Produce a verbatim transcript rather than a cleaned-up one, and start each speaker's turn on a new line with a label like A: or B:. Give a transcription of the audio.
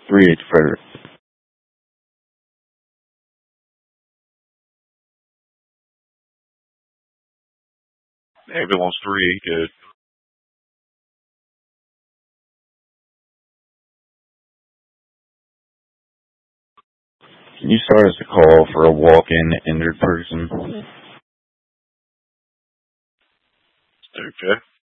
A: three eight Frederick.
B: Ambulance three, good.
A: Can you start us a call for a walk-in injured person?
B: Okay.